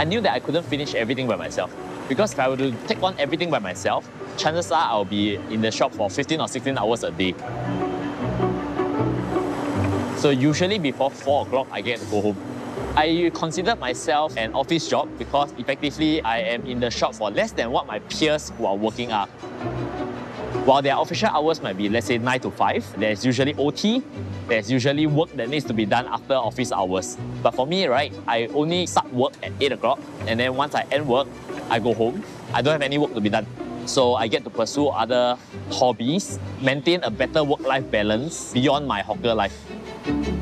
knew that I couldn't finish everything by myself. Because if I were to take on everything by myself, chances are I'll be in the shop for 15 or 16 hours a day. So usually before 4 o'clock, I get to go home. I consider myself an office job because effectively I am in the shop for less than what my peers who are working are. While their official hours might be, let's say, 9 to 5, there's usually OT, there's usually work that needs to be done after office hours. But for me, right, I only start work at 8 o'clock, and then once I end work, I go home. I don't have any work to be done. So I get to pursue other hobbies, maintain a better work-life balance beyond my hawker life.